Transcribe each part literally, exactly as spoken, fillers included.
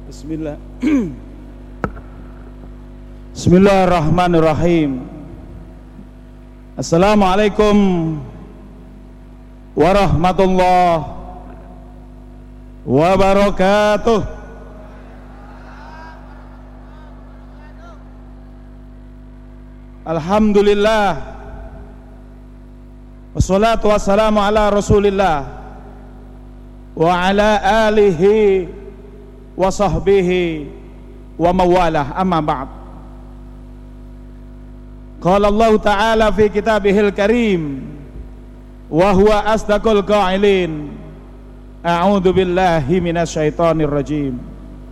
Bismillah. Bismillahirrahmanirrahim. Assalamualaikum warahmatullahi wabarakatuh. Alhamdulillah. Wassalatu wassalamu ala Rasulillah wa ala alihi wa sahbihi wa mawalah, amma ba'd. Qala Allah Ta'ala fi kitabihil karim wa huwa asdaqul qa'ilin. A'udzu billahi minasyaitonir rajim.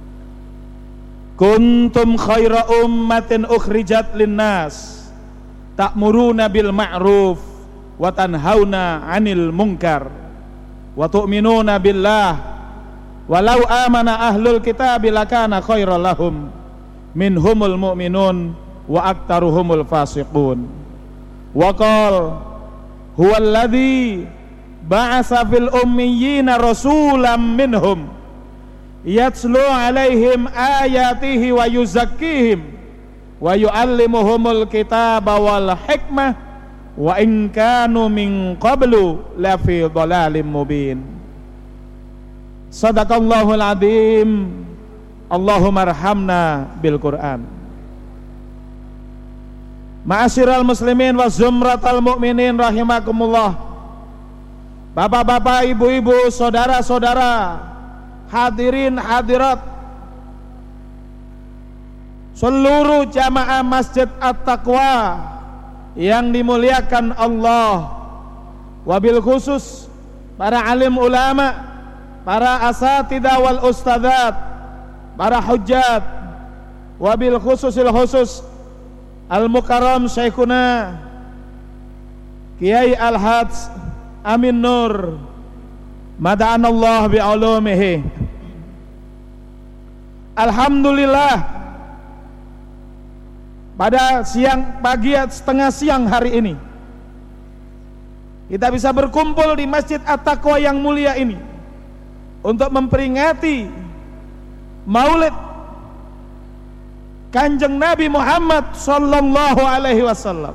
Kuntum khaira ummatin ukhrijat linnas ta'muruna bil ma'ruf wa tanhauna 'anil munkar wa tu'minuna billah. Walau amana ahlul kitabi lakana khairal lahum minhumul mu'minun wa aktaruhumul fasiqun. Wa qala huwallazi ba'atsa fil ummiyina rasulam minhum yatslu alaihim ayatihi wa yuzakkihim wa yu'allimuhumul kitaba wal hikmah wa in kanu min qablu lafi dhalalim mubin. Sadaqallahul adzim. Allahumma arhamna bil Qur'an. Ma'asyiral muslimin wa zumratal mu'minin rahimakumullah. Bapak-bapak, ibu-ibu, saudara-saudara, hadirin hadirat, seluruh jamaah Masjid At-Taqwa yang dimuliakan Allah, wabil khusus para alim ulama, para asatidah wal ustadzat, para hujjat, wabil khususil khusus al-mukarram syekhuna Kiai Al-Hadz Amin Nur mada'anallah bi'ulumihi. Alhamdulillah, pada siang pagi setengah siang hari ini kita bisa berkumpul di Masjid At-Taqwa yang mulia ini untuk memperingati Maulid Kanjeng Nabi Muhammad sallallahu alaihi wasallam.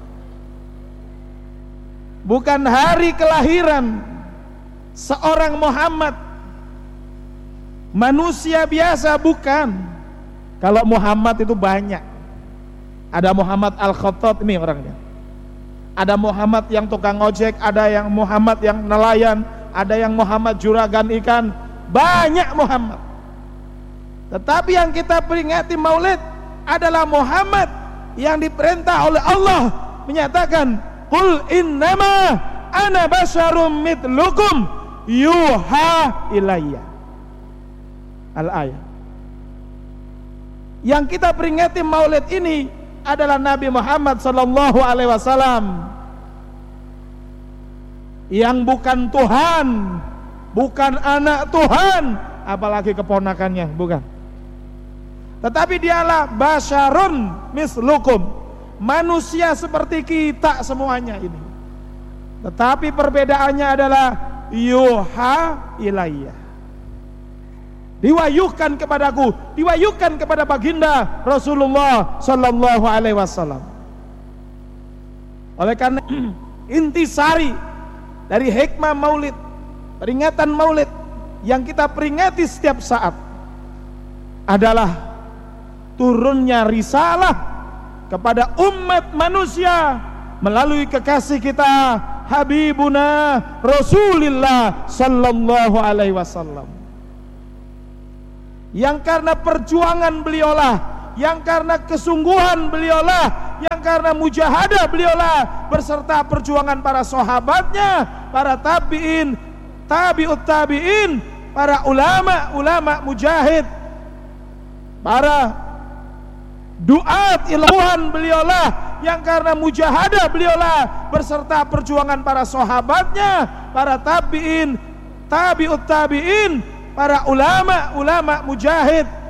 Bukan hari kelahiran seorang Muhammad, manusia biasa, bukan. Kalau Muhammad itu banyak. Ada Muhammad Al-Khattab, ini orangnya. Ada Muhammad yang tukang ojek, ada yang Muhammad yang nelayan, ada yang Muhammad juragan ikan, banyak Muhammad. Tetapi yang kita peringati Maulid adalah Muhammad yang diperintah oleh Allah menyatakan, qul innama ana basyarum mitlukum yuha ilayya. Al-ayat. Yang kita peringati Maulid ini adalah Nabi Muhammad sallallahu alaihi wasallam yang bukan Tuhan, bukan anak Tuhan, apalagi keponakannya, bukan. Tetapi dialah basyarun mislukum, manusia seperti kita semuanya ini. Tetapi perbedaannya adalah yuha ilayya, diwahyukan kepadaku, diwahyukan kepada baginda Rasulullah sallallahu alaihi wasallam. Oleh karena intisari dari hikmah Maulid, peringatan Maulid yang kita peringati setiap saat adalah turunnya risalah kepada umat manusia melalui kekasih kita Habibuna Rasulullah sallallahu alaihi wasallam, yang karena perjuangan beliaulah, yang karena kesungguhan beliaulah, yang karena mujahadah beliaulah berserta perjuangan para sahabatnya, para tabi'in, tabi'ut tabi'in, para ulama-ulama mujahid, para duat ilmuwan beliaulah, yang karena mujahadah beliaulah berserta perjuangan para sahabatnya, para tabi'in, tabi'ut tabi'in, para ulama-ulama mujahid,